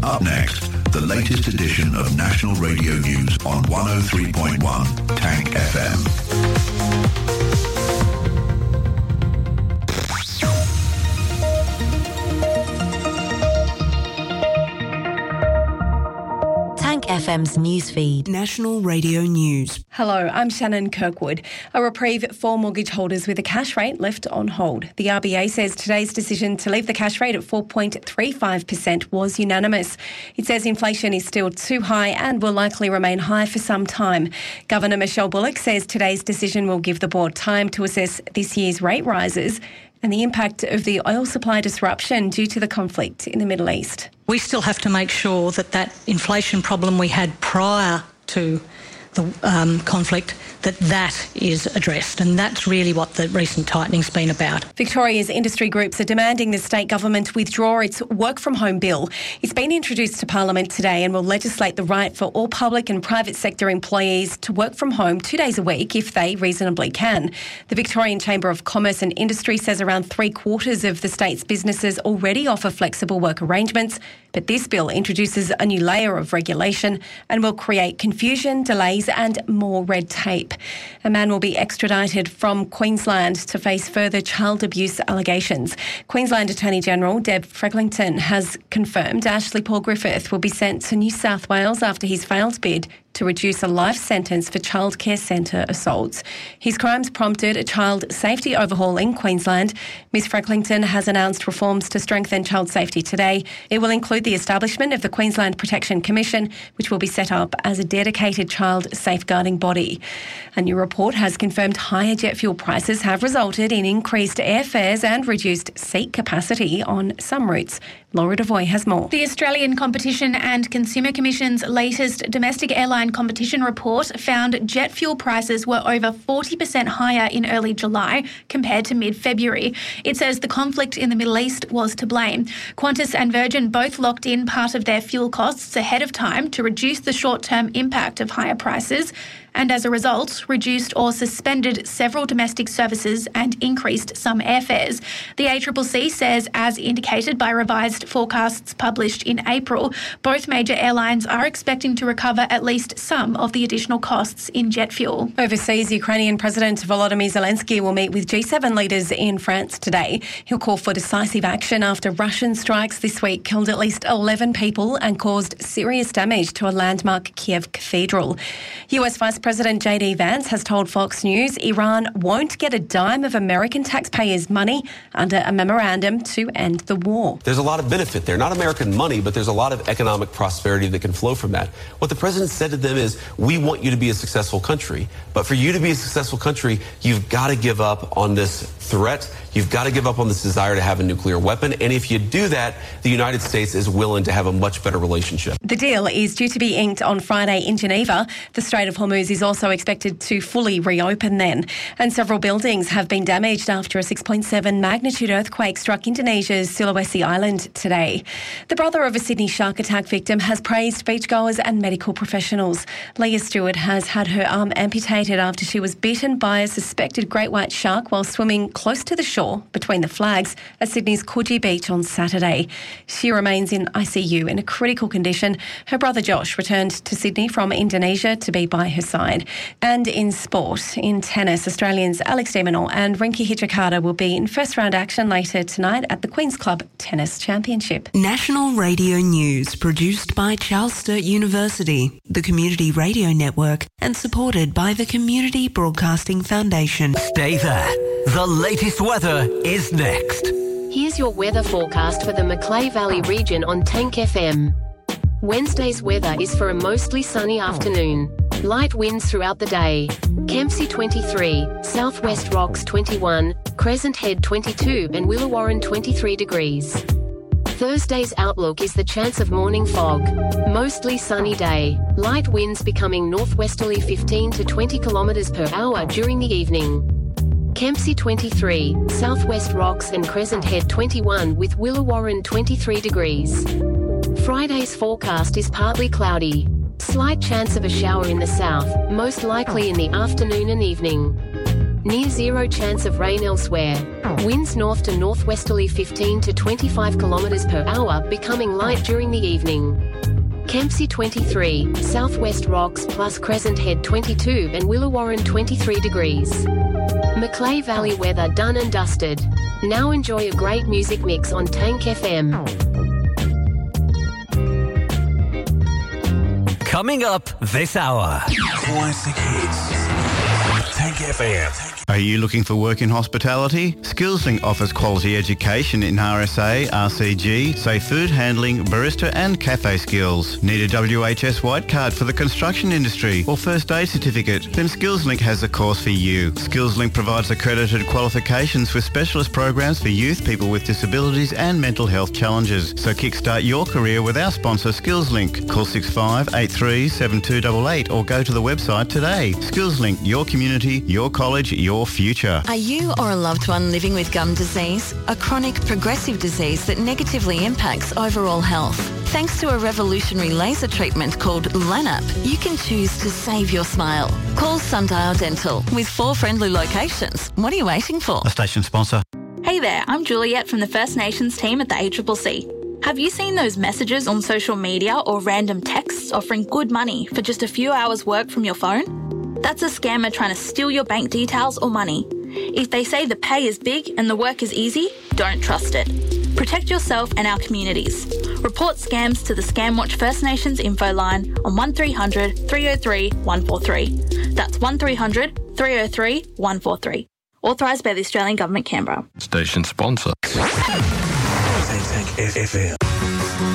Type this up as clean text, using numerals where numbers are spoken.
Up next, the latest edition of National Radio News on 103.1 Tank FM. FM's newsfeed. National Radio News. Hello, I'm Shannon Kirkwood. A reprieve for mortgage holders with a cash rate left on hold. The RBA says today's decision to leave the cash rate at 4.35% was unanimous. It says inflation is still too high and will likely remain high for some time. Governor Michelle Bullock says today's decision will give the board time to assess this year's rate rises and the impact of the oil supply disruption due to the conflict in the Middle East. We still have to make sure that inflation problem we had prior to the conflict, that is addressed. And that's really what the recent tightening's been about. Victoria's industry groups are demanding the state government withdraw its work-from-home bill. It's been introduced to Parliament today and will legislate the right for all public and private sector employees to work from home 2 days a week if they reasonably can. The Victorian Chamber of Commerce and Industry says around 3/4 of the state's businesses already offer flexible work arrangements, but this bill introduces a new layer of regulation and will create confusion, delays and more red tape. A man will be extradited from Queensland to face further child abuse allegations. Queensland Attorney-General Deb Frecklington has confirmed Ashley Paul Griffith will be sent to New South Wales after his failed bid to reduce a life sentence for childcare centre assaults. His crimes prompted a child safety overhaul in Queensland. Ms Frecklington has announced reforms to strengthen child safety today. It will include the establishment of the Queensland Protection Commission, which will be set up as a dedicated child safeguarding body. A new report has confirmed higher jet fuel prices have resulted in increased airfares and reduced seat capacity on some routes. Laura Devoy has more. The Australian Competition and Consumer Commission's latest domestic airline competition report found jet fuel prices were over 40% higher in early July compared to mid-February. It says the conflict in the Middle East was to blame. Qantas and Virgin both locked in part of their fuel costs ahead of time to reduce the short-term impact of higher prices, and as a result, reduced or suspended several domestic services and increased some airfares. The ACCC says, as indicated by revised forecasts published in April, both major airlines are expecting to recover at least some of the additional costs in jet fuel. Overseas, Ukrainian President Volodymyr Zelensky will meet with G7 leaders in France today. He'll call for decisive action after Russian strikes this week killed at least 11 people and caused serious damage to a landmark Kiev cathedral. US Vice President JD Vance has told Fox News Iran won't get a dime of American taxpayers' money under a memorandum to end the war. There's a lot of benefit there, not American money, but there's a lot of economic prosperity that can flow from that. What the president said to them is, we want you to be a successful country, but for you to be a successful country, you've got to give up on this threat. You've got to give up on this desire to have a nuclear weapon. And if you do that, the United States is willing to have a much better relationship. The deal is due to be inked on Friday in Geneva. The Strait of Hormuz is also expected to fully reopen then. And several buildings have been damaged after a 6.7 magnitude earthquake struck Indonesia's Sulawesi Island today. The brother of a Sydney shark attack victim has praised beachgoers and medical professionals. Leah Stewart has had her arm amputated after she was bitten by a suspected great white shark while swimming close to the shore between the flags at Sydney's Coogee Beach on Saturday. She remains in ICU in a critical condition. Her brother Josh returned to Sydney from Indonesia to be by her side. And in sport, in tennis, Australians Alex de Minaur and Rinky Hijikata will be in first round action later tonight at the Queen's Club Tennis Championship. National Radio News, produced by Charles Sturt University, the Community Radio Network, and supported by the Community Broadcasting Foundation. Stay there. The latest weather is next. Here's your weather forecast for the Macleay Valley region on Tank FM. Wednesday's weather is for a mostly sunny afternoon. Light winds throughout the day. Kempsey 23, Southwest Rocks 21, Crescent Head 22 and Willawarren 23 degrees. Thursday's outlook is the chance of morning fog. Mostly sunny day. Light winds becoming northwesterly 15 to 20 kilometers per hour during the evening. Kempsey 23, Southwest Rocks and Crescent Head 21 with Willawarren 23 degrees. Friday's forecast is partly cloudy. Slight chance of a shower in the south, most likely in the afternoon and evening. Near zero chance of rain elsewhere. Winds north to northwesterly 15 to 25 kilometres per hour, becoming light during the evening. Kempsey 23, Southwest Rocks plus Crescent Head 22 and Willawarren 23 degrees. Macleay Valley weather done and dusted. Now enjoy a great music mix on Tank FM. Coming up this hour. Classic hits. Tank FM. Are you looking for work in hospitality? SkillsLink offers quality education in RSA, RCG, say food handling, barista and cafe skills. Need a WHS white card for the construction industry or first aid certificate? Then SkillsLink has a course for you. SkillsLink provides accredited qualifications with specialist programs for youth, people with disabilities and mental health challenges. So kickstart your career with our sponsor SkillsLink. Call 6583 7288 or go to the website today. SkillsLink, your community, your college, your future. Are you or a loved one living with gum disease, a chronic progressive disease that negatively impacts overall health? Thanks to a revolutionary laser treatment called LANAP, you can choose to save your smile. Call Sundial Dental with 4 friendly locations. What are you waiting for? A station sponsor. Hey there, I'm Juliet from the First Nations team at the ACCC. Have you seen those messages on social media or random texts offering good money for just a few hours' work from your phone? That's a scammer trying to steal your bank details or money. If they say the pay is big and the work is easy, don't trust it. Protect yourself and our communities. Report scams to the Scamwatch First Nations info line on 1300 303 143. That's 1300 303 143. Authorised by the Australian Government, Canberra. Station sponsor. Tank FM.